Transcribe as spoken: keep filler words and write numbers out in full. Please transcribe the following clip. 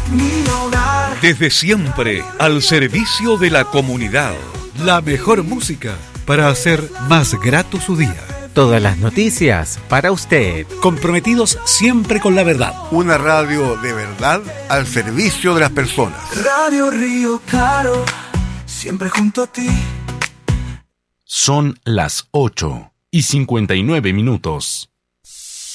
mi hogar. Desde siempre, al servicio de la comunidad. La mejor música para hacer más grato su día. Todas las noticias para usted. Comprometidos siempre con la verdad. Una radio de verdad al servicio de las personas. Radio Río Claro, siempre junto a ti. Son las ocho y cincuenta y nueve minutos.